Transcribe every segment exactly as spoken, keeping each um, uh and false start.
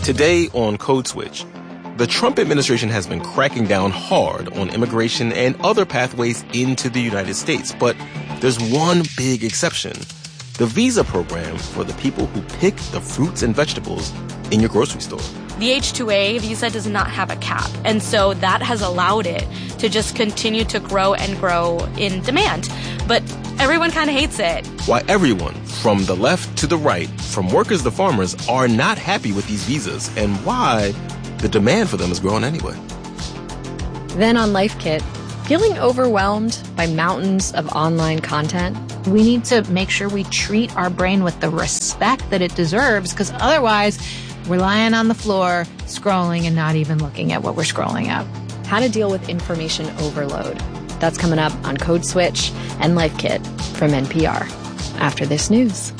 Today on Code Switch, the Trump administration has been cracking down hard on immigration and other pathways into the United States. But there's one big exception: the visa program for the people who pick the fruits and vegetables in your grocery store. The H two A visa does not have a cap, and so that has allowed it to just continue to grow and grow in demand. But everyone kind of hates it. Why everyone, from the left to the right, from workers to farmers, are not happy with these visas, and why the demand for them is growing anyway. Then on Life Kit, feeling overwhelmed by mountains of online content? We need to make sure we treat our brain with the respect that it deserves, because otherwise we're lying on the floor, scrolling and not even looking at what we're scrolling at. How to deal with information overload. That's coming up on Code Switch and Life Kit from N P R after this news.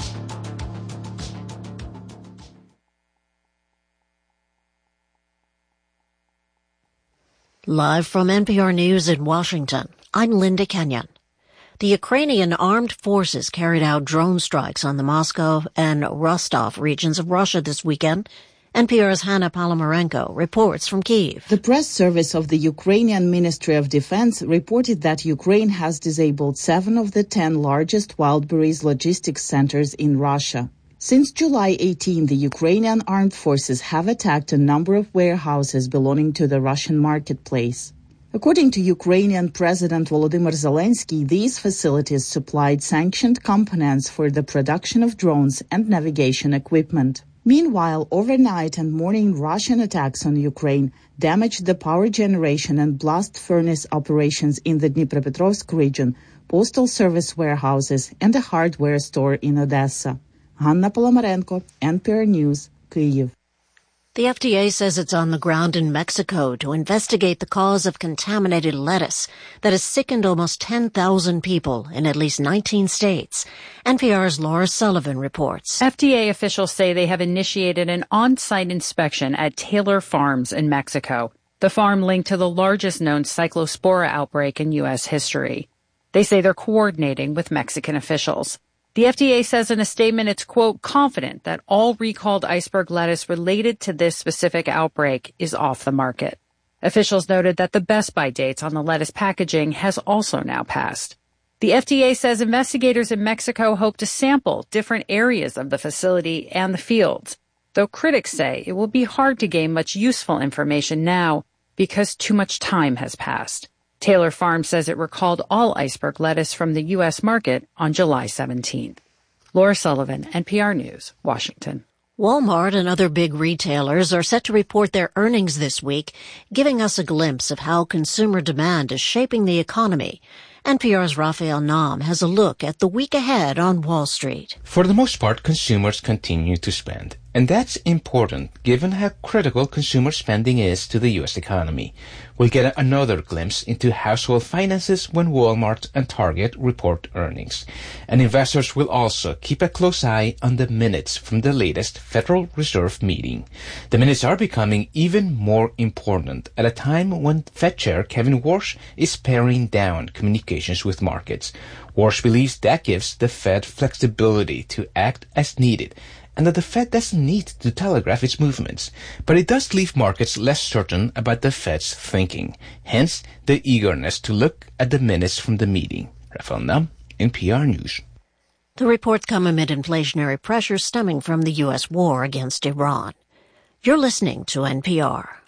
Live from N P R News in Washington, I'm Linda Kenyon. The Ukrainian armed forces carried out drone strikes on the Moscow and Rostov regions of Russia this weekend. N P R's Hanna Palomarenko reports from Kyiv. The press service of the Ukrainian Ministry of Defense reported that Ukraine has disabled seven of the ten largest Wildberries logistics centers in Russia. Since July eighteenth, the Ukrainian armed forces have attacked a number of warehouses belonging to the Russian marketplace. According to Ukrainian President Volodymyr Zelensky, these facilities supplied sanctioned components for the production of drones and navigation equipment. Meanwhile, overnight and morning Russian attacks on Ukraine damaged the power generation and blast furnace operations in the Dnipropetrovsk region, postal service warehouses, and a hardware store in Odessa. Hanna Palomarenko, N P R News, Kyiv. The F D A says it's on the ground in Mexico to investigate the cause of contaminated lettuce that has sickened almost ten thousand people in at least nineteen states. N P R's Laura Sullivan reports. F D A officials say they have initiated an on-site inspection at Taylor Farms in Mexico, the farm linked to the largest known cyclospora outbreak in U S history. They say they're coordinating with Mexican officials. The F D A says in a statement it's, quote, confident that all recalled iceberg lettuce related to this specific outbreak is off the market. Officials noted that the best-by dates on the lettuce packaging has also now passed. The F D A says investigators in Mexico hope to sample different areas of the facility and the fields, though critics say it will be hard to gain much useful information now because too much time has passed. Taylor Farms says it recalled all iceberg lettuce from the U S market on July seventeenth. Laura Sullivan, N P R News, Washington. Walmart and other big retailers are set to report their earnings this week, giving us a glimpse of how consumer demand is shaping the economy. N P R's Raphael Nahm has a look at the week ahead on Wall Street. For the most part, consumers continue to spend. And that's important given how critical consumer spending is to the U S economy. We'll get another glimpse into household finances when Walmart and Target report earnings. And investors will also keep a close eye on the minutes from the latest Federal Reserve meeting. The minutes are becoming even more important at a time when Fed Chair Kevin Warsh is paring down communications with markets. Warsh believes that gives the Fed flexibility to act as needed, and that the Fed doesn't need to telegraph its movements, but it does leave markets less certain about the Fed's thinking, hence the eagerness to look at the minutes from the meeting. Raphael Nahm, N P R News. The reports come amid inflationary pressures stemming from the U S war against Iran. You're listening to N P R.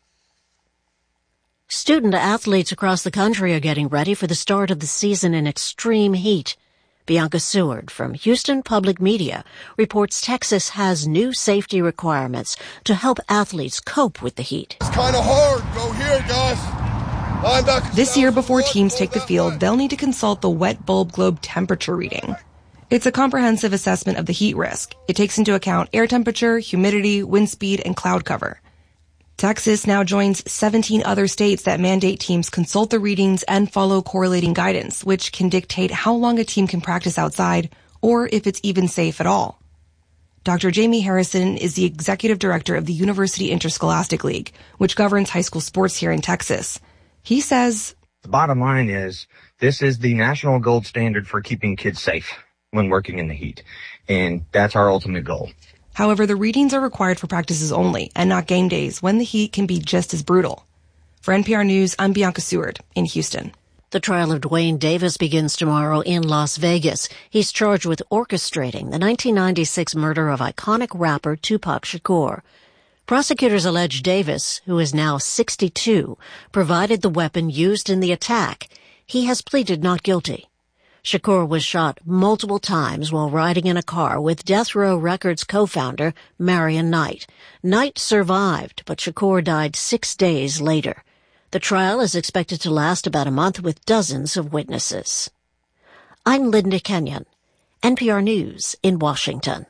Student athletes across the country are getting ready for the start of the season in extreme heat. Bianca Seward from Houston Public Media reports Texas has new safety requirements to help athletes cope with the heat. It's kind of hard. Go here, guys. Linebackers. This year, before teams take the field, they'll need to consult the wet bulb globe temperature reading. It's a comprehensive assessment of the heat risk. It takes into account air temperature, humidity, wind speed, and cloud cover. Texas now joins seventeen other states that mandate teams consult the readings and follow correlating guidance, which can dictate how long a team can practice outside or if it's even safe at all. Doctor Jamie Harrison is the executive director of the University Interscholastic League, which governs high school sports here in Texas. He says, the bottom line is this is the national gold standard for keeping kids safe when working in the heat, and that's our ultimate goal. However, the readings are required for practices only and not game days when the heat can be just as brutal. For N P R News, I'm Bianca Seward in Houston. The trial of Dwayne Davis begins tomorrow in Las Vegas. He's charged with orchestrating the nineteen ninety-six murder of iconic rapper Tupac Shakur. Prosecutors allege Davis, who is now sixty-two, provided the weapon used in the attack. He has pleaded not guilty. Shakur was shot multiple times while riding in a car with Death Row Records co-founder Marion Knight. Knight survived, but Shakur died six days later. The trial is expected to last about a month with dozens of witnesses. I'm Linda Kenyon, N P R News in Washington.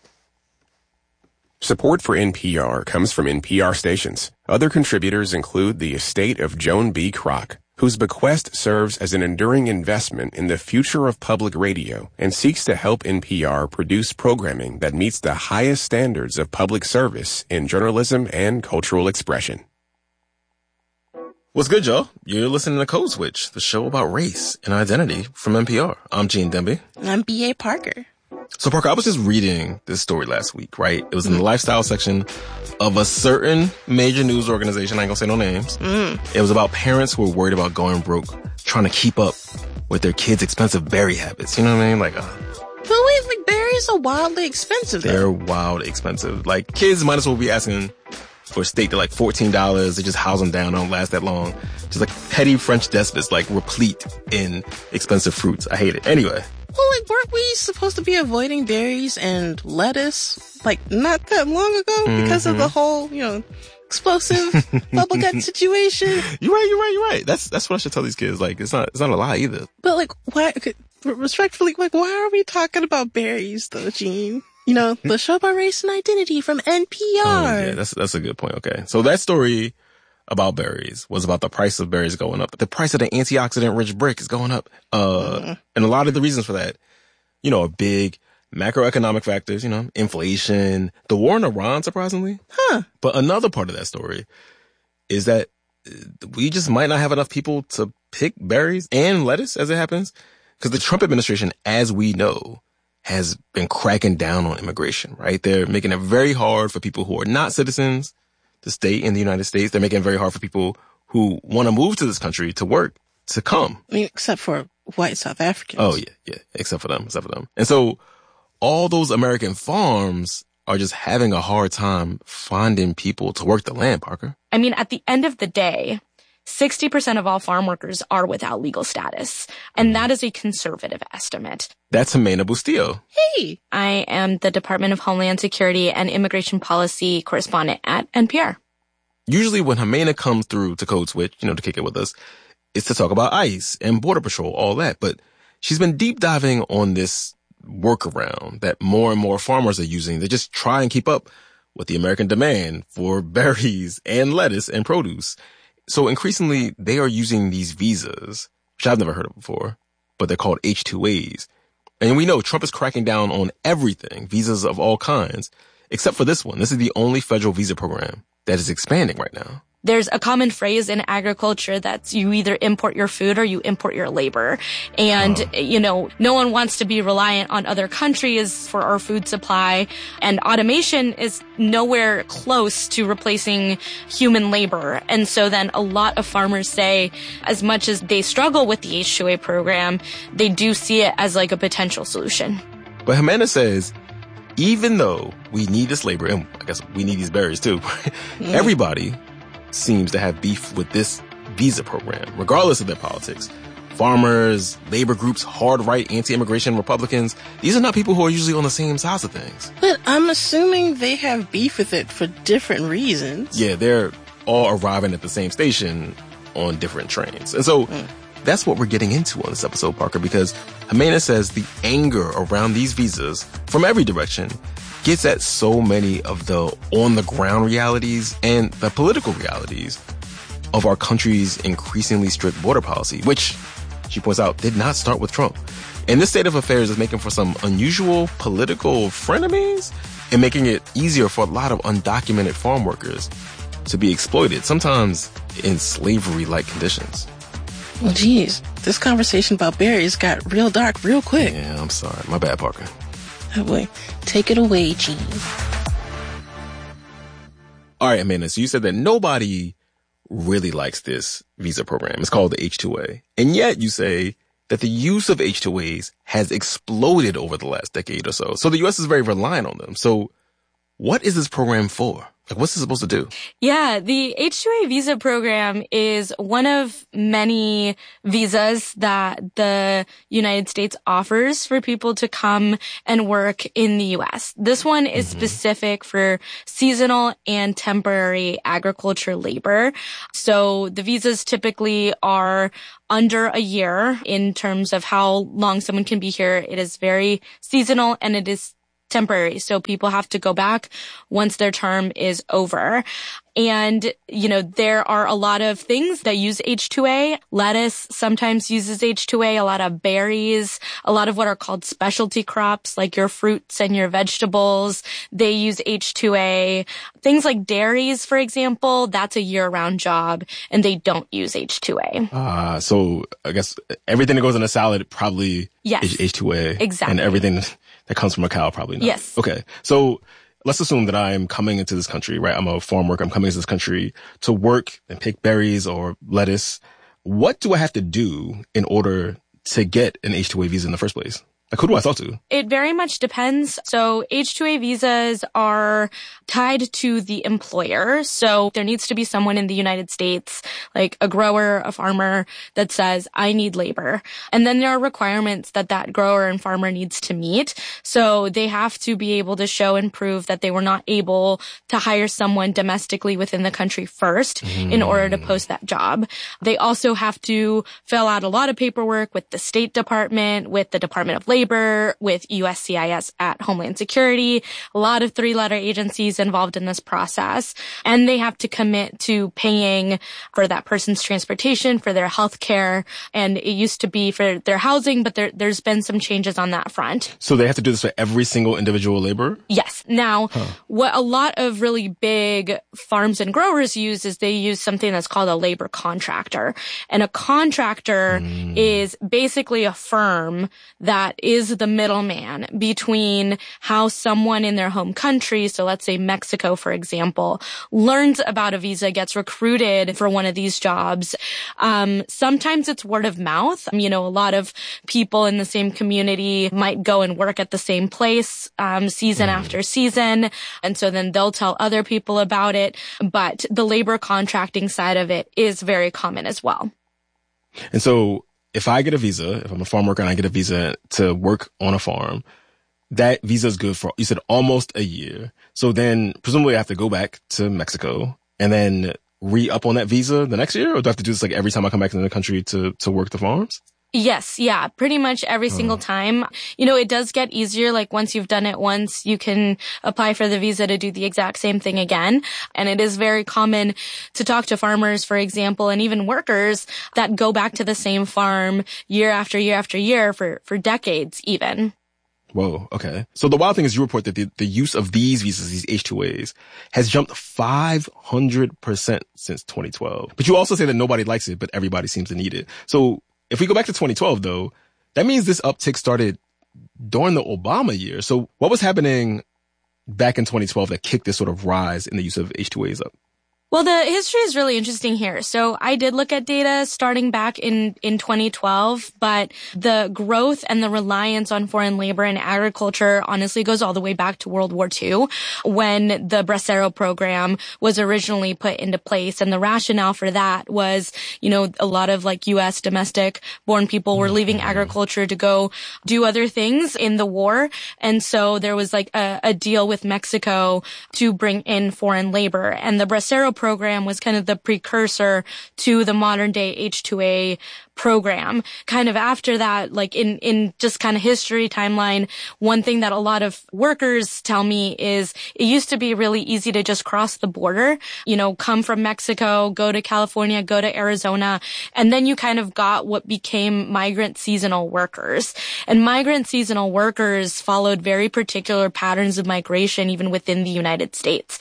Support for N P R comes from N P R stations. Other contributors include the estate of Joan B. Kroc, whose bequest serves as an enduring investment in the future of public radio and seeks to help N P R produce programming that meets the highest standards of public service in journalism and cultural expression. What's good, y'all? You're listening to Code Switch, the show about race and identity from N P R. I'm Gene Demby. And I'm B A. Parker. So, Parker, I was just reading this story last week, right? It was in the lifestyle section of a certain major news organization. I ain't gonna say no names. Mm. It was about parents who were worried about going broke, trying to keep up with their kids' expensive berry habits. You know what I mean? Like, uh, but wait, like, berries are wildly expensive. They're though. wild expensive. Like, kids might as well be asking for a steak to like fourteen dollars. They just house them down. Don't last that long. Just like petty French despots, like replete in expensive fruits. I hate it. Anyway. Well, like, weren't we supposed to be avoiding berries and lettuce, like, not that long ago because mm-hmm. of the whole, you know, explosive bubble gut situation? You're right, you're right, you're right. That's that's what I should tell these kids. Like, it's not it's not a lie either. But, like, why, respectfully, like, why are we talking about berries, though, Gene? You know, the show about race and identity from N P R. Oh, yeah, that's that's a good point. Okay, so that story about berries was about the price of berries going up. The price of the antioxidant-rich brick is going up. Uh, mm. And a lot of the reasons for that, you know, are big macroeconomic factors, you know, inflation, the war in Iran, surprisingly. Huh. But another part of that story is that we just might not have enough people to pick berries and lettuce, as it happens, because the Trump administration, as we know, has been cracking down on immigration, right? They're making it very hard for people who are not citizens to stay in the United States. They're making it very hard for people who want to move to this country to work to come. I mean, except for white South Africans. Oh, yeah, yeah. Except for them, except for them. And so all those American farms are just having a hard time finding people to work the land, Parker. I mean, at the end of the day, sixty percent of all farm workers are without legal status. And that is a conservative estimate. That's Jimena Bustillo. Hey! I am the Department of Homeland Security and Immigration Policy correspondent at N P R. Usually when Jimena comes through to Code Switch, you know, to kick it with us, it's to talk about ICE and Border Patrol, all that. But she's been deep diving on this workaround that more and more farmers are using to just try and keep up with the American demand for berries and lettuce and produce. So increasingly, they are using these visas, which I've never heard of before, but they're called H two As. And we know Trump is cracking down on everything, visas of all kinds, except for this one. This is the only federal visa program that is expanding right now. There's a common phrase in agriculture that's you either import your food or you import your labor. And, uh. you know, no one wants to be reliant on other countries for our food supply. And automation is nowhere close to replacing human labor. And so then a lot of farmers say, as much as they struggle with the H two A program, they do see it as like a potential solution. But Jimena says, even though we need this labor, and I guess we need these berries too, mm. everybody seems to have beef with this visa program, regardless of their politics. Farmers, labor groups, hard-right, anti-immigration Republicans, these are not people who are usually on the same sides of things. But I'm assuming they have beef with it for different reasons. Yeah, they're all arriving at the same station on different trains. And so mm. that's what we're getting into on this episode, Parker, because Jimena says the anger around these visas from every direction gets at so many of the on-the-ground realities and the political realities of our country's increasingly strict border policy, which, she points out, did not start with Trump. And this state of affairs is making for some unusual political frenemies and making it easier for a lot of undocumented farm workers to be exploited, sometimes in slavery-like conditions. Well, geez, this conversation about berries got real dark real quick. Yeah, I'm sorry. My bad, Parker. Oh boy. Take it away, Gene. All right, Amanda, so you said that nobody really likes this visa program. It's called the H two A. And yet you say that the use of H two As has exploded over the last decade or so. So the U S is very reliant on them. So what is this program for? Like, what's it supposed to do? Yeah, the H two A visa program is one of many visas that the United States offers for people to come and work in the U S. This one is mm-hmm. specific for seasonal and temporary agriculture labor. So the visas typically are under a year in terms of how long someone can be here. It is very seasonal and it is temporary. So people have to go back once their term is over. And, you know, there are a lot of things that use H two A. Lettuce sometimes uses H two A, a lot of berries, a lot of what are called specialty crops, like your fruits and your vegetables. They use H two A. Things like dairies, for example, that's a year-round job, and they don't use H two A. Ah, uh, so I guess everything that goes in a salad probably yes. is H two A. Exactly. And everything that comes from a cow probably not. Yes. Okay. So let's assume that I'm coming into this country, right? I'm a farm worker. I'm coming into this country to work and pick berries or lettuce. What do I have to do in order to get an H two A visa in the first place? Like, who do I talk to? It very much depends. So H two A visas are tied to the employer. So there needs to be someone in the United States, like a grower, a farmer, that says, I need labor. And then there are requirements that that grower and farmer needs to meet. So they have to be able to show and prove that they were not able to hire someone domestically within the country first mm. in order to post that job. They also have to fill out a lot of paperwork with the State Department, with the Department of Labor, Labor, with U S C I S at Homeland Security, a lot of three-letter agencies involved in this process. And they have to commit to paying for that person's transportation, for their health care. And it used to be for their housing, but there, there's been some changes on that front. So they have to do this for every single individual laborer? Yes. Now, huh. what a lot of really big farms and growers use is they use something that's called a labor contractor. And a contractor mm. is basically a firm that is the middleman between how someone in their home country, so let's say Mexico, for example, learns about a visa, gets recruited for one of these jobs. Um, sometimes it's word of mouth. You know, a lot of people in the same community might go and work at the same place, um, season mm. after season. And so then they'll tell other people about it. But the labor contracting side of it is very common as well. And so if I get a visa, if I'm a farm worker and I get a visa to work on a farm, that visa is good for, you said, almost a year. So then presumably I have to go back to Mexico and then re-up on that visa the next year? Or do I have to do this like every time I come back into the country to, to work the farms? Yes, yeah, pretty much every single time. You know, it does get easier. Like once you've done it once, you can apply for the visa to do the exact same thing again. And it is very common to talk to farmers, for example, and even workers that go back to the same farm year after year after year for, for decades even. Whoa, okay. So the wild thing is you report that the, the use of these visas, these H two As, has jumped five hundred percent since twenty twelve. But you also say that nobody likes it, but everybody seems to need it. So if we go back to twenty twelve, though, that means this uptick started during the Obama year. So what was happening back in twenty twelve that kicked this sort of rise in the use of H two As up? Well, the history is really interesting here. So I did look at data starting back in, in twenty twelve, but the growth and the reliance on foreign labor in agriculture honestly goes all the way back to World War Two when the Bracero program was originally put into place. And the rationale for that was, you know, a lot of like U S domestic born people were leaving agriculture to go do other things in the war. And so there was like a, a deal with Mexico to bring in foreign labor. And the Bracero program was kind of the precursor to the modern day H two A program. Kind of after that, like in, in just kind of history timeline, one thing that a lot of workers tell me is it used to be really easy to just cross the border, you know, come from Mexico, go to California, go to Arizona, and then you kind of got what became migrant seasonal workers. And migrant seasonal workers followed very particular patterns of migration even within the United States. So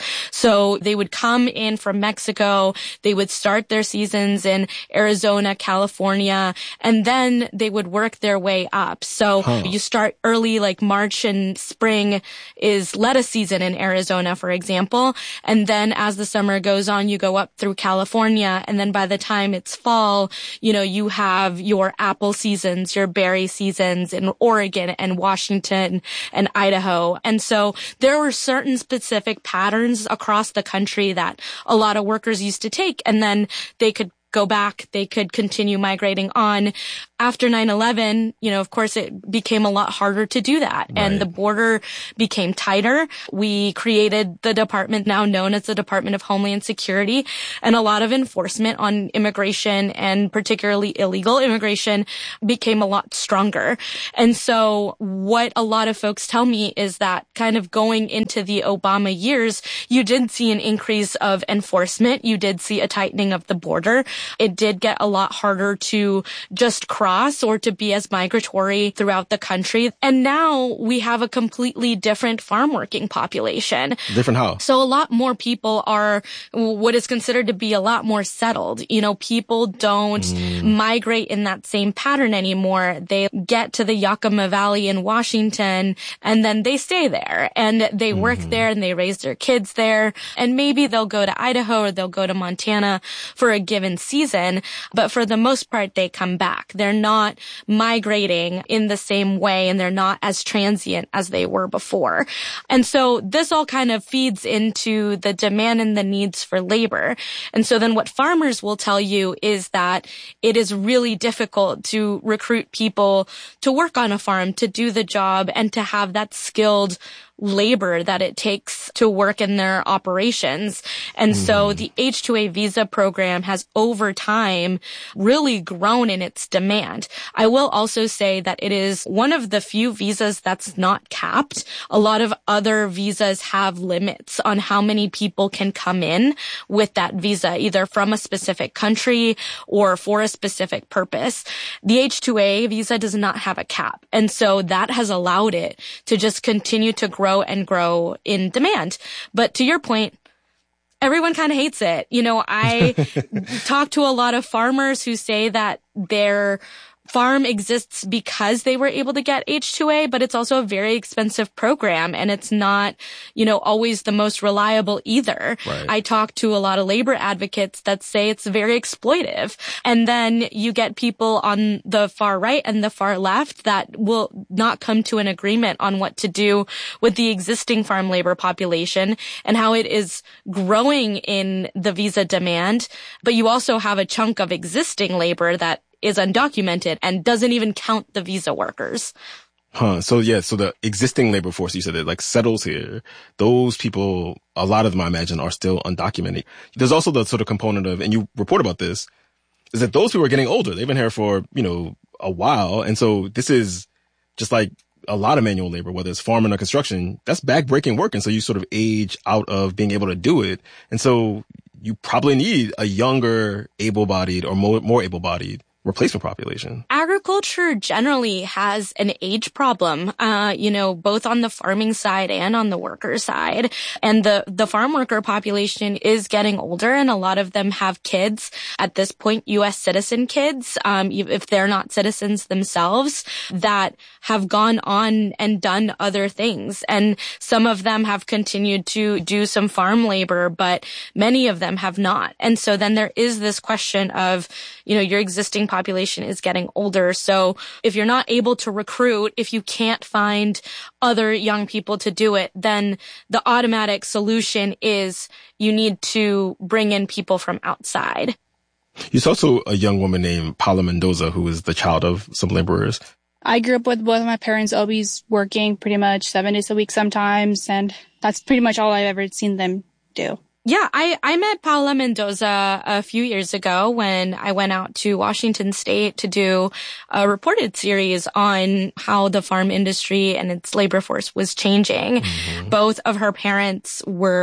So they would come in from Mexico, they would start their seasons in Arizona, California, and then they would work their way up. So huh. you start early, like March and spring is lettuce season in Arizona, for example. And then as the summer goes on, you go up through California. And then by the time it's fall, you know, you have your apple seasons, your berry seasons in Oregon and Washington and Idaho. And so there were certain specific patterns across the country that a lot of workers used to take, and then they could go back, they could continue migrating on. After nine eleven, you know, of course, it became a lot harder to do that. Right. And the border became tighter. We created the department now known as the Department of Homeland Security, and a lot of enforcement on immigration and particularly illegal immigration became a lot stronger. And so what a lot of folks tell me is that kind of going into the Obama years, you did see an increase of enforcement. You did see a tightening of the border. It did get a lot harder to just cross or to be as migratory throughout the country. And now we have a completely different farm working population. Different how? So a lot more people are what is considered to be a lot more settled. You know, people don't mm. migrate in that same pattern anymore. They get to the Yakima Valley in Washington and then they stay there and they mm. work there and they raise their kids there. And maybe they'll go to Idaho or they'll go to Montana for a given season. But for the most part, they come back. They're not migrating in the same way and they're not as transient as they were before. And so this all kind of feeds into the demand and the needs for labor. And so then what farmers will tell you is that it is really difficult to recruit people to work on a farm, to do the job, and to have that skilled labor that it takes to work in their operations. And mm. so the H two A visa program has over time really grown in its demand. I will also say that it is one of the few visas that's not capped. A lot of other visas have limits on how many people can come in with that visa, either from a specific country or for a specific purpose. The H two A visa does not have a cap. And so that has allowed it to just continue to grow grow and grow in demand. But to your point, everyone kind of hates it. You know, I talk to a lot of farmers who say that their farm exists because they were able to get H two A, but it's also a very expensive program and it's not, you know, always the most reliable either. Right. I talk to a lot of labor advocates that say it's very exploitive. And then you get people on the far right and the far left that will not come to an agreement on what to do with the existing farm labor population and how it is growing in the visa demand. But you also have a chunk of existing labor that is undocumented and doesn't even count the visa workers. Huh. So yeah, so the existing labor force, you said it like settles here. Those people, a lot of them I imagine are still undocumented. There's also the sort of component of, and you report about this, is that those people are getting older. They've been here for, you know, a while. And so this is just like a lot of manual labor, whether it's farming or construction, that's backbreaking work. And so you sort of age out of being able to do it. And so you probably need a younger, able-bodied or more, more able-bodied replacement population. Agriculture generally has an age problem, uh, you know, both on the farming side and on the worker side. And the, the farm worker population is getting older and a lot of them have kids. At this point, U S citizen kids, um, if they're not citizens themselves, that have gone on and done other things. And some of them have continued to do some farm labor, but many of them have not. And so then there is this question of, you know, your existing population is getting older. So if you're not able to recruit, if you can't find other young people to do it, then the automatic solution is you need to bring in people from outside. There's also a young woman named Paula Mendoza, who is the child of some laborers. I grew up with both of my parents always working pretty much seven days a week sometimes, and that's pretty much all I've ever seen them do. Yeah, I, I met Paula Mendoza a few years ago when I went out to Washington State to do a reported series on how the farm industry and its labor force was changing. Mm-hmm. Both of her parents were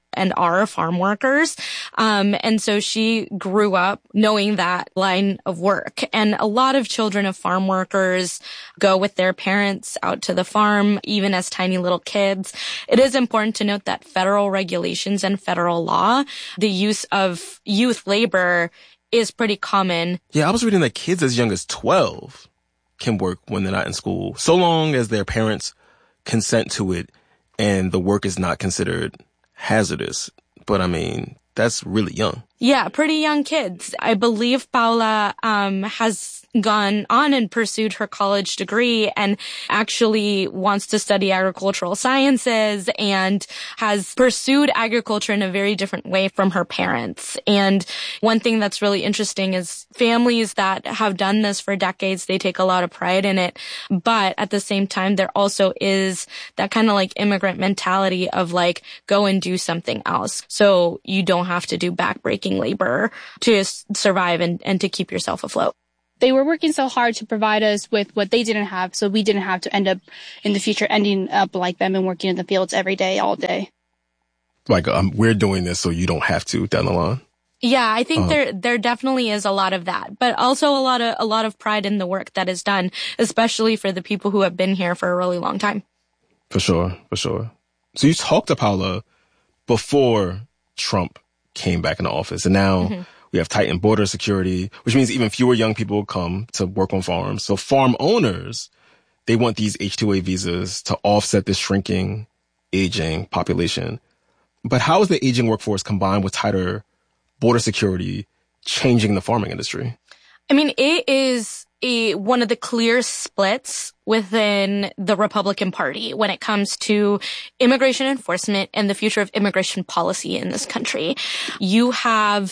and are farm workers. Um, and so she grew up knowing that line of work. And a lot of children of farm workers go with their parents out to the farm, even as tiny little kids. It is important to note that federal regulations and federal law, the use of youth labor is pretty common. Yeah, I was reading that kids as young as twelve can work when they're not in school, so long as their parents consent to it and the work is not considered hazardous. But I mean, that's really young. Yeah, pretty young kids. I believe Paula um has gone on and pursued her college degree and actually wants to study agricultural sciences and has pursued agriculture in a very different way from her parents. And one thing that's really interesting is families that have done this for decades, they take a lot of pride in it. But at the same time, there also is that kind of like immigrant mentality of like, go and do something else. So you don't have to do backbreaking labor to survive and, and to keep yourself afloat. They were working so hard to provide us with what they didn't have, so we didn't have to end up in the future ending up like them and working in the fields every day, all day. Like, um, we're doing this so you don't have to down the line. Yeah, I think uh, there there definitely is a lot of that, but also a lot of a lot of pride in the work that is done, especially for the people who have been here for a really long time. For sure, for sure. So you talked to Paula before Trump came back into office, and now mm-hmm. we have tightened border security, which means even fewer young people come to work on farms. So farm owners, they want these H two A visas to offset this shrinking, aging population. But how is the aging workforce combined with tighter border security changing the farming industry? I mean, it is a, one of the clear splits within the Republican Party when it comes to immigration enforcement and the future of immigration policy in this country. You have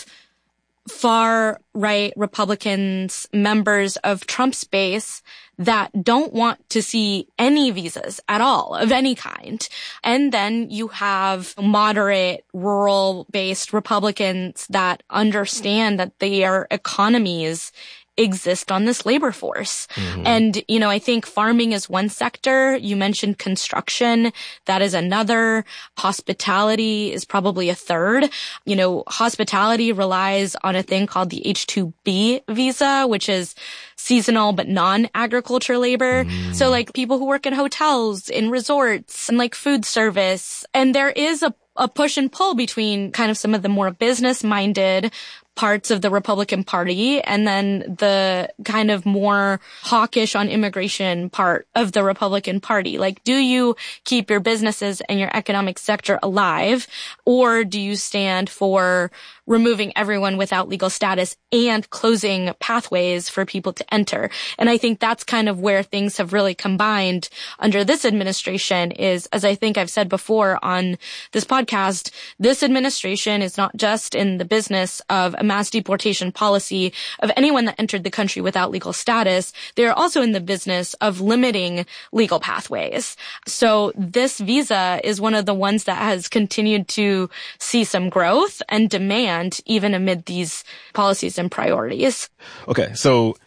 far-right Republicans, members of Trump's base, that don't want to see any visas at all of any kind. And then you have moderate, rural-based Republicans that understand that their economies exist on this labor force. Mm-hmm. And, you know, I think farming is one sector. You mentioned construction. That is another. Hospitality is probably a third. You know, hospitality relies on a thing called the H two B visa, which is seasonal but non-agriculture labor. Mm. So like people who work in hotels, in resorts, and like food service. And there is a, a push and pull between kind of some of the more business-minded parts of the Republican Party and then the kind of more hawkish on immigration part of the Republican Party. Like, do you keep your businesses and your economic sector alive, or do you stand for removing everyone without legal status and closing pathways for people to enter? And I think that's kind of where things have really combined under this administration is, as I think I've said before on this podcast, this administration is not just in the business of a mass deportation policy of anyone that entered the country without legal status. They're also in the business of limiting legal pathways. So this visa is one of the ones that has continued to see some growth and demand even amid these policies and priorities. Okay, so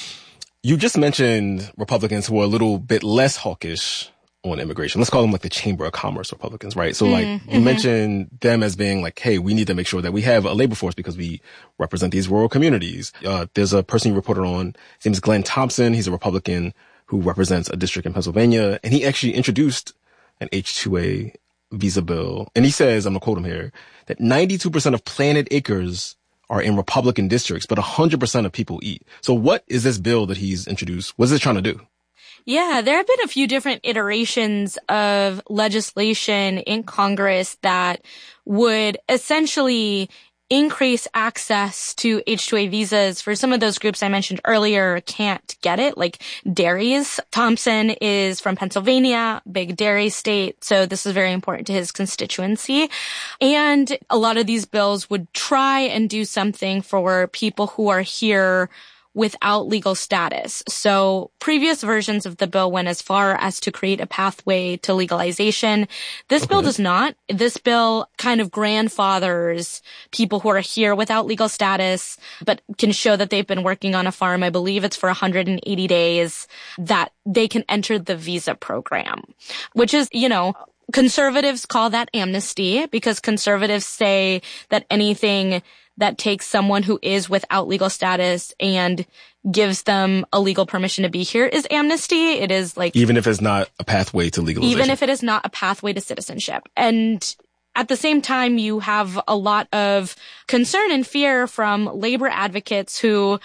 you just mentioned Republicans who are a little bit less hawkish on immigration. Let's call them like the Chamber of Commerce Republicans, right? So like mm-hmm. you mentioned them as being like, hey, we need to make sure that we have a labor force because we represent these rural communities. Uh, there's a person you reported on, his name is Glenn Thompson. He's a Republican who represents a district in Pennsylvania. And he actually introduced an H two A visa bill. And he says, I'm going to quote him here, that ninety-two percent of planted acres are in Republican districts, but one hundred percent of people eat. So what is this bill that he's introduced? What is it trying to do? Yeah, there have been a few different iterations of legislation in Congress that would essentially increase access to H two A visas for some of those groups I mentioned earlier can't get it, like dairies. Thompson is from Pennsylvania, big dairy state, so this is very important to his constituency. And a lot of these bills would try and do something for people who are here without legal status. So previous versions of the bill went as far as to create a pathway to legalization. This okay. bill does not. This bill kind of grandfathers people who are here without legal status, but can show that they've been working on a farm. I believe it's for one hundred eighty days that they can enter the visa program, which is, you know, Conservatives call that amnesty because conservatives say that anything that takes someone who is without legal status and gives them a legal permission to be here is amnesty. It is like... Even if it's not a pathway to legalization. Even if it is not a pathway to citizenship. And at the same time, you have a lot of concern and fear from labor advocates who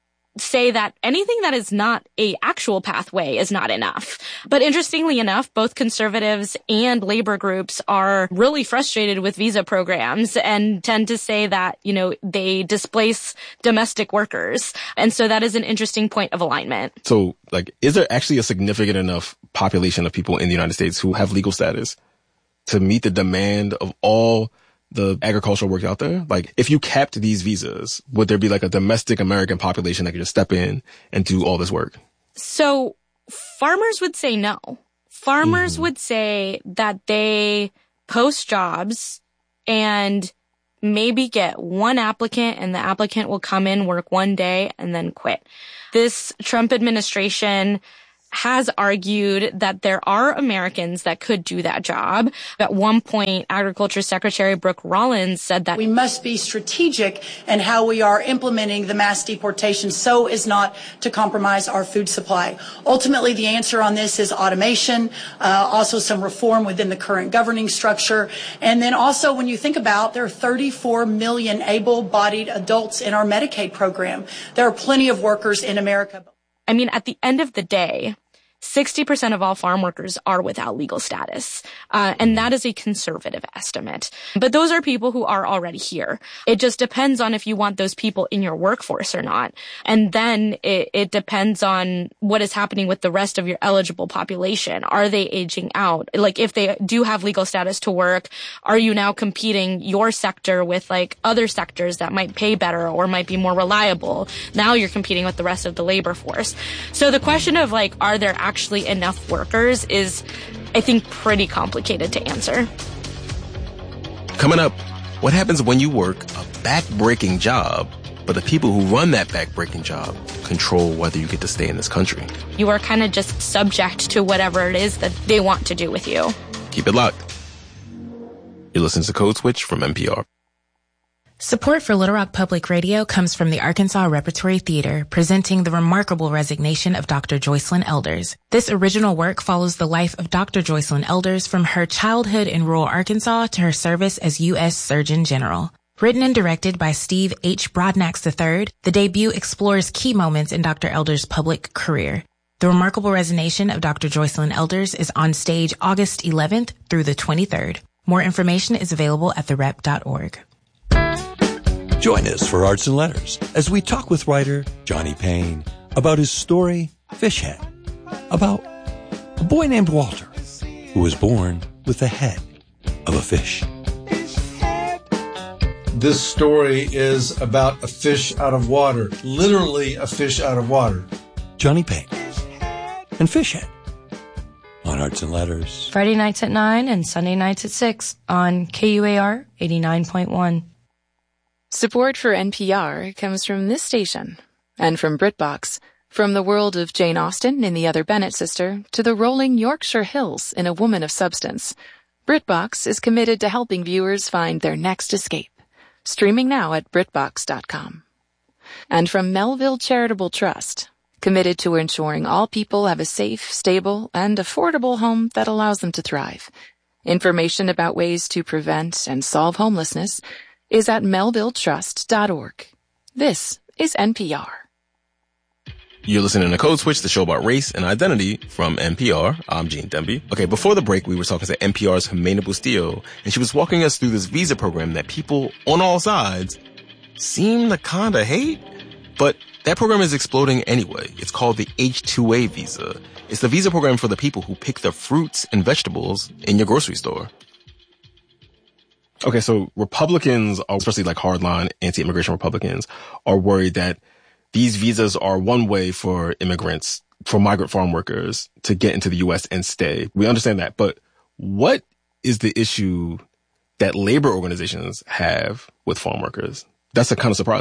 say that anything that is not a actual pathway is not enough. But interestingly enough, both conservatives and labor groups are really frustrated with visa programs and tend to say that, you know, they displace domestic workers. And so that is an interesting point of alignment. So, like, is there actually a significant enough population of people in the United States who have legal status to meet the demand of all the agricultural work out there? Like, if you capped these visas, would there be like a domestic American population that could just step in and do all this work? So farmers would say no. Farmers mm. would say that they post jobs and maybe get one applicant and the applicant will come in, work one day and then quit. This Trump administration has argued that there are Americans that could do that job. At one point, Agriculture Secretary Brooke Rollins said that we must be strategic in how we are implementing the mass deportation so as not to compromise our food supply. Ultimately, the answer on this is automation, uh, also some reform within the current governing structure. And then also, when you think about, there are thirty-four million able-bodied adults in our Medicaid program. There are plenty of workers in America. I mean, at the end of the day, sixty percent of all farm workers are without legal status. Uh, and that is a conservative estimate. But those are people who are already here. It just depends on if you want those people in your workforce or not. And then it, it depends on what is happening with the rest of your eligible population. Are they aging out? Like, if they do have legal status to work, are you now competing your sector with like other sectors that might pay better or might be more reliable? Now you're competing with the rest of the labor force. So the question of like, are there actually enough workers is, I think, pretty complicated to answer. Coming up, what happens when you work a back-breaking job, but the people who run that back-breaking job control whether you get to stay in this country? You are kind of just subject to whatever it is that they want to do with you. Keep it locked. You're listening to Code Switch from N P R. Support for Little Rock Public Radio comes from the Arkansas Repertory Theater, presenting The Remarkable Resignation of Doctor Joycelyn Elders. This original work follows the life of Doctor Joycelyn Elders from her childhood in rural Arkansas to her service as U S Surgeon General. Written and directed by Steve H. Broadnax the third, the debut explores key moments in Doctor Elders' public career. The Remarkable Resignation of Doctor Joycelyn Elders is on stage August eleventh through the twenty-third. More information is available at the rep dot org. Join us for Arts and Letters as we talk with writer Johnny Payne about his story, Fish Head, about a boy named Walter who was born with the head of a fish. This story is about a fish out of water, literally a fish out of water. Johnny Payne and Fish Head on Arts and Letters. Friday nights at nine and Sunday nights at six on K U A R eighty-nine point one. Support for N P R comes from this station and from BritBox. From the world of Jane Austen in The Other Bennet Sister to the rolling Yorkshire Hills in A Woman of Substance, BritBox is committed to helping viewers find their next escape. Streaming now at BritBox dot com. And from Melville Charitable Trust, committed to ensuring all people have a safe, stable, and affordable home that allows them to thrive. Information about ways to prevent and solve homelessness is at melville trust dot org. This is N P R. You're listening to Code Switch, the show about race and identity from N P R. I'm Gene Demby. Okay, before the break, we were talking to N P R's Jimena Bustillo, and she was walking us through this visa program that people on all sides seem to kind of hate. But that program is exploding anyway. It's called the H two A visa. It's the visa program for the people who pick the fruits and vegetables in your grocery store. Okay, so Republicans, especially like hardline anti-immigration Republicans, are worried that these visas are one way for immigrants, for migrant farm workers to get into the U S and stay. We understand that. But what is the issue that labor organizations have with farm workers? That's kind of surprising.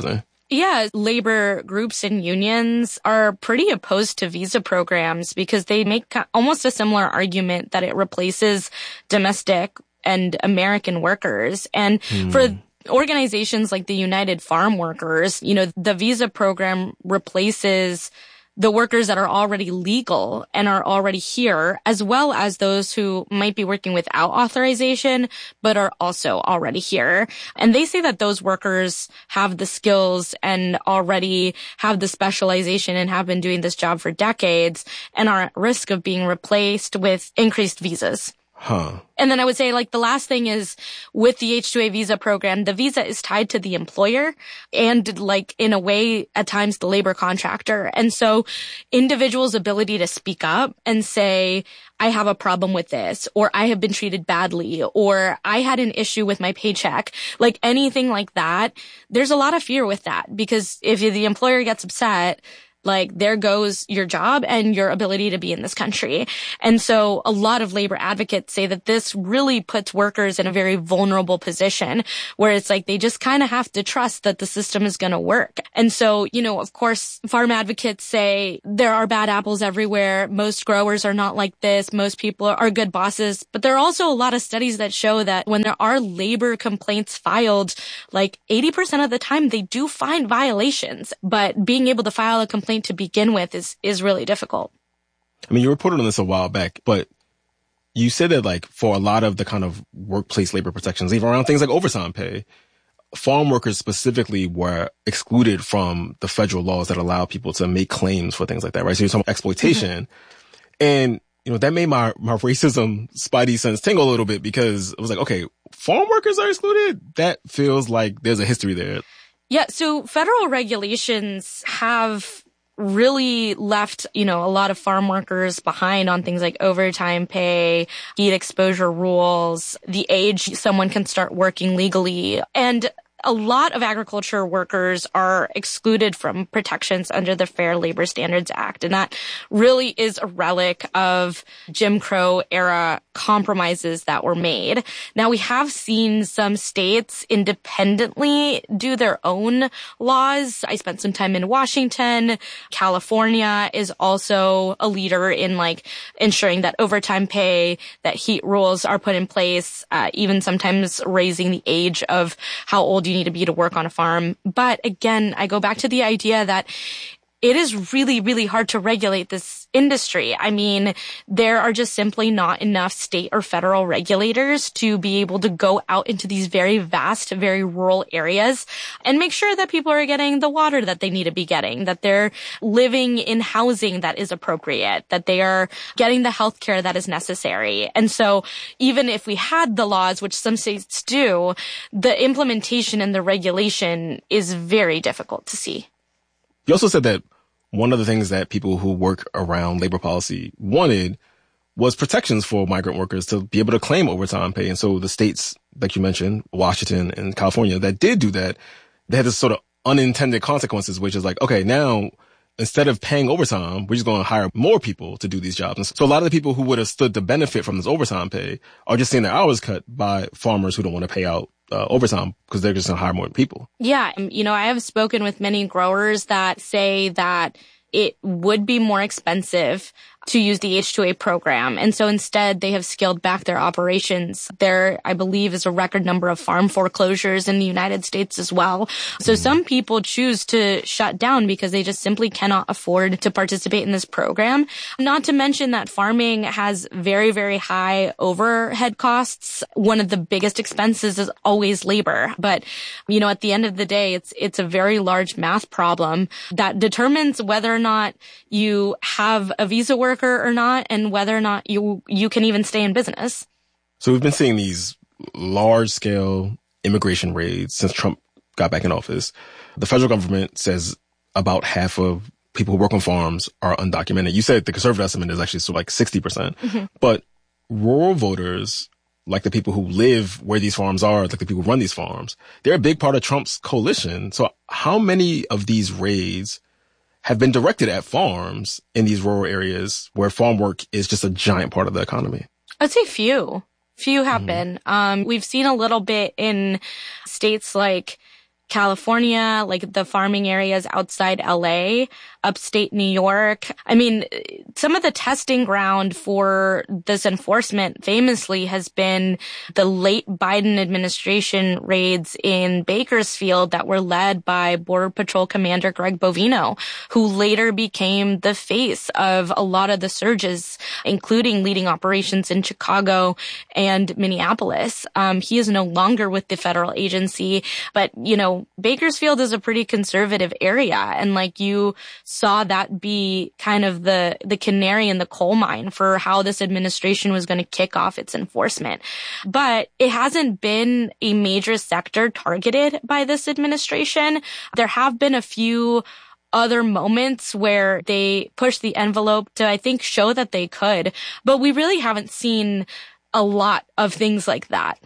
Yeah, labor groups and unions are pretty opposed to visa programs because they make almost a similar argument that it replaces domestic and American workers. And hmm. for organizations like the United Farm Workers, you know, the visa program replaces the workers that are already legal and are already here, as well as those who might be working without authorization, but are also already here. And they say that those workers have the skills and already have the specialization and have been doing this job for decades and are at risk of being replaced with increased visas. Huh. And then I would say, like, the last thing is with the H two A visa program, the visa is tied to the employer and, like, in a way, at times the labor contractor. And so individuals' ability to speak up and say, I have a problem with this, or I have been treated badly, or I had an issue with my paycheck, like anything like that, there's a lot of fear with that because if the employer gets upset, like, there goes your job and your ability to be in this country. And so a lot of labor advocates say that this really puts workers in a very vulnerable position where it's like they just kind of have to trust that the system is going to work. And so, you know, of course, farm advocates say there are bad apples everywhere. Most growers are not like this. Most people are good bosses. But there are also a lot of studies that show that when there are labor complaints filed, like eighty percent of the time they do find violations. But being able to file a complaint to begin with is is really difficult. I mean, you reported on this a while back, but you said that, like, for a lot of the kind of workplace labor protections, even around things like overtime pay, farm workers specifically were excluded from the federal laws that allow people to make claims for things like that, right? So you're talking about exploitation. Mm-hmm. And, you know, that made my, my racism spidey sense tingle a little bit because it was like, okay, farm workers are excluded? That feels like there's a history there. Yeah, so federal regulations have really left, you know, a lot of farm workers behind on things like overtime pay, heat exposure rules, the age someone can start working legally. And a lot of agriculture workers are excluded from protections under the Fair Labor Standards Act. And that really is a relic of Jim Crow era compromises that were made. Now, we have seen some states independently do their own laws. I spent some time in Washington. California is also a leader in, like, ensuring that overtime pay, that heat rules are put in place, uh, even sometimes raising the age of how old you need to be to work on a farm. But again, I go back to the idea that it is really, really hard to regulate this industry. I mean, there are just simply not enough state or federal regulators to be able to go out into these very vast, very rural areas and make sure that people are getting the water that they need to be getting, that they're living in housing that is appropriate, that they are getting the health care that is necessary. And so even if we had the laws, which some states do, the implementation and the regulation is very difficult to see. You also said that one of the things that people who work around labor policy wanted was protections for migrant workers to be able to claim overtime pay. And so the states, like you mentioned, Washington and California, that did do that, they had this sort of unintended consequences, which is like, okay, now instead of paying overtime, we're just going to hire more people to do these jobs. And so a lot of the people who would have stood to benefit from this overtime pay are just seeing their hours cut by farmers who don't want to pay out Uh, overtime because they're just going to hire more people. Yeah. You know, I have spoken with many growers that say that it would be more expensive to use the H two A program. And so instead, they have scaled back their operations. There, I believe, is a record number of farm foreclosures in the United States as well. So mm. some people choose to shut down because they just simply cannot afford to participate in this program. Not to mention that farming has very, very high overhead costs. One of the biggest expenses is always labor. But, you know, at the end of the day, it's, it's a very large math problem that determines whether or not you have a visa worker or not, and whether or not you you can even stay in business. So we've been seeing these large-scale immigration raids since Trump got back in office. The federal government says about half of people who work on farms are undocumented. You said the conservative estimate is actually sort of like sixty percent. Mm-hmm. But rural voters, like the people who live where these farms are, like the people who run these farms, they're a big part of Trump's coalition. So how many of these raids have been directed at farms in these rural areas where farm work is just a giant part of the economy? I'd say few. Few have mm-hmm. been. Um, we've seen a little bit in states like California, like the farming areas outside L A, upstate New York. I mean, some of the testing ground for this enforcement famously has been the late Biden administration raids in Bakersfield that were led by Border Patrol Commander Greg Bovino, who later became the face of a lot of the surges, including leading operations in Chicago and Minneapolis. Um, he is no longer with the federal agency, but, you know, Bakersfield is a pretty conservative area. And like you saw that be kind of the, the canary in the coal mine for how this administration was going to kick off its enforcement. But it hasn't been a major sector targeted by this administration. There have been a few other moments where they push the envelope to, I think, show that they could. But we really haven't seen a lot of things like that.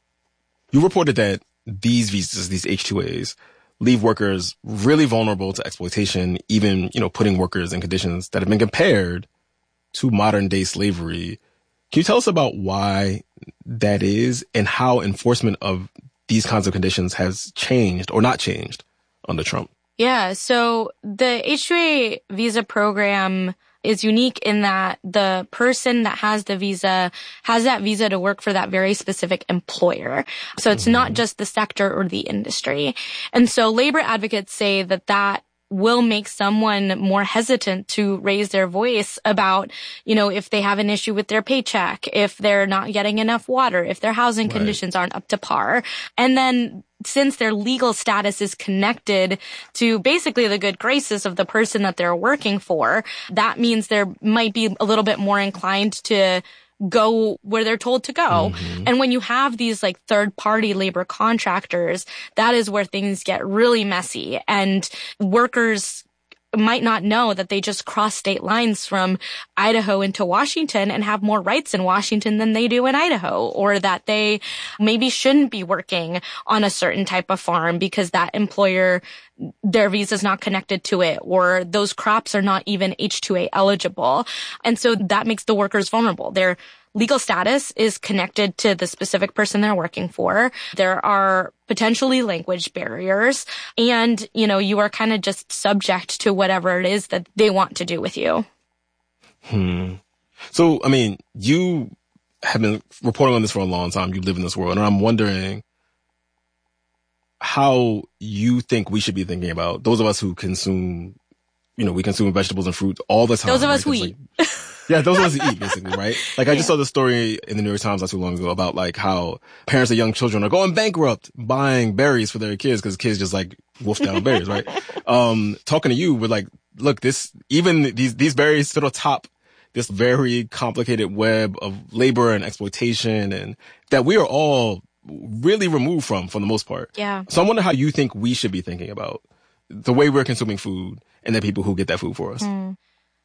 You reported that these visas, these H two As, leave workers really vulnerable to exploitation, even, you know, putting workers in conditions that have been compared to modern day slavery. Can you tell us about why that is and how enforcement of these kinds of conditions has changed or not changed under Trump? Yeah, so the H two A visa program is unique in that the person that has the visa has that visa to work for that very specific employer. So it's mm-hmm. not just the sector or the industry. And so labor advocates say that that will make someone more hesitant to raise their voice about, you know, if they have an issue with their paycheck, if they're not getting enough water, if their housing right. conditions aren't up to par. And then since their legal status is connected to basically the good graces of the person that they're working for, that means they might be a little bit more inclined to go where they're told to go. Mm-hmm. And when you have these like third party labor contractors, that is where things get really messy, and workers might not know that they just cross state lines from Idaho into Washington and have more rights in Washington than they do in Idaho, or that they maybe shouldn't be working on a certain type of farm because that employer, their visa is not connected to it, or those crops are not even H two A eligible. And so that makes the workers vulnerable. Their legal status is connected to the specific person they're working for. There are potentially language barriers, and, you know, you are kind of just subject to whatever it is that they want to do with you. Hmm. So, I mean, you have been reporting on this for a long time. You live in this world, and I'm wondering how you think we should be thinking about those of us who consume, you know, we consume vegetables and fruit all the time. Those of us right? who eat. Like, yeah, those of us who eat, basically, right? Like, I yeah. just saw the story in the New York Times not too long ago about, like, how parents of young children are going bankrupt buying berries for their kids because kids just, like, wolf down berries, right? Um, talking to you, we're like, look, this, even these, these berries sort of top this very complicated web of labor and exploitation, and that we are all really removed from, for the most part. Yeah. So I wonder how you think we should be thinking about the way we're consuming food and the people who get that food for us. Mm.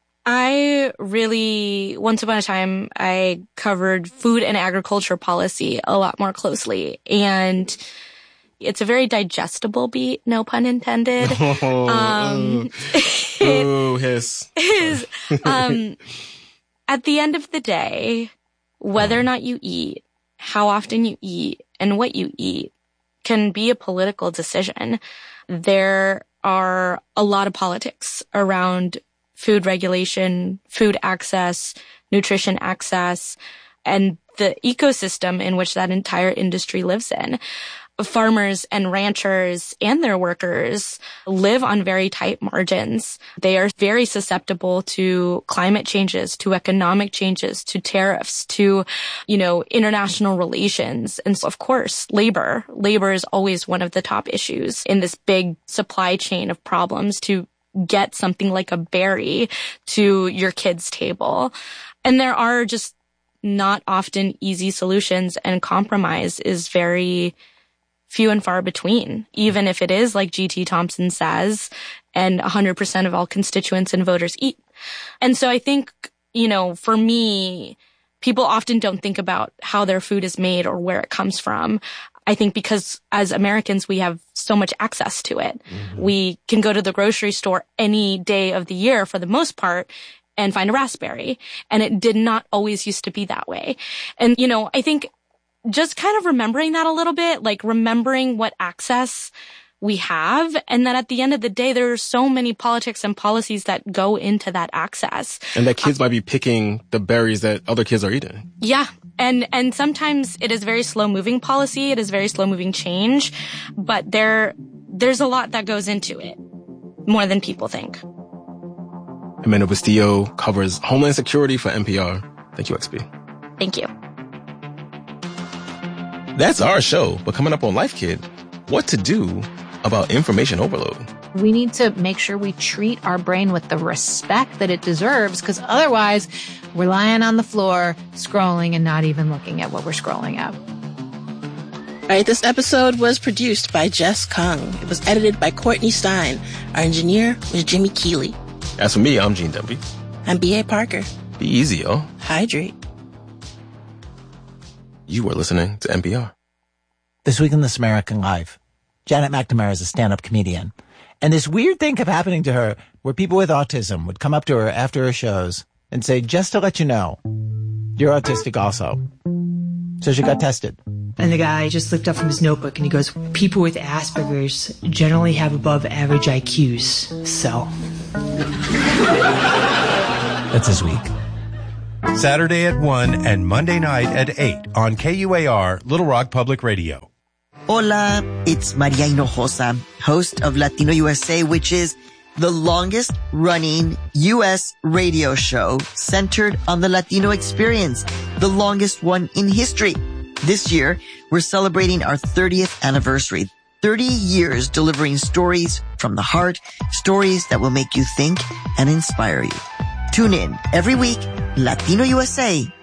I really, once upon a time, I covered food and agriculture policy a lot more closely. And it's a very digestible beat, no pun intended. Oh, um, oh hiss. Is, um, at the end of the day, whether or not you eat, how often you eat, and what you eat can be a political decision. There are a lot of politics around food regulation, food access, nutrition access, and the ecosystem in which that entire industry lives in. Farmers and ranchers and their workers live on very tight margins. They are very susceptible to climate changes, to economic changes, to tariffs, to, you know, international relations. And so, of course, labor. Labor is always one of the top issues in this big supply chain of problems to get something like a berry to your kid's table. And there are just not often easy solutions, and compromise is very few and far between, even if it is like G T Thompson says, and one hundred percent of all constituents and voters eat. And so I think, you know, for me, people often don't think about how their food is made or where it comes from. I think because as Americans, we have so much access to it. Mm-hmm. We can go to the grocery store any day of the year for the most part and find a raspberry. And it did not always used to be that way. And, you know, I think just kind of remembering that a little bit, like remembering what access we have, and that at the end of the day, there are so many politics and policies that go into that access. And that kids uh, might be picking the berries that other kids are eating. Yeah. And, and sometimes it is very slow moving policy. It is very slow moving change, but there, there's a lot that goes into it, more than people think. Jimena Bustillo covers Homeland Security for N P R. Thank you, X P. Thank you. That's our show, but coming up on Life Kit, what to do about information overload. We need to make sure we treat our brain with the respect that it deserves, because otherwise we're lying on the floor, scrolling and not even looking at what we're scrolling at. All right, this episode was produced by Jess Kung. It was edited by Courtney Stein. Our engineer was Jimmy Keeley. As for me, I'm Gene Demby. I'm B A. Parker. Be easy, yo. Hydrate. You are listening to N P R. This week in This American Life, Janet McNamara is a stand-up comedian. And this weird thing kept happening to her where people with autism would come up to her after her shows and say, just to let you know, you're autistic also. So she got tested. And the guy just looked up from his notebook and he goes, people with Asperger's generally have above average I Qs. So. That's this week. Saturday at one and Monday night at eight on K U A R, Little Rock Public Radio. Hola, it's Maria Hinojosa, host of Latino U S A, which is the longest running U S radio show centered on the Latino experience, the longest one in history. This year, we're celebrating our thirtieth anniversary. thirty years delivering stories from the heart, stories that will make you think and inspire you. Tune in every week, Latino U S A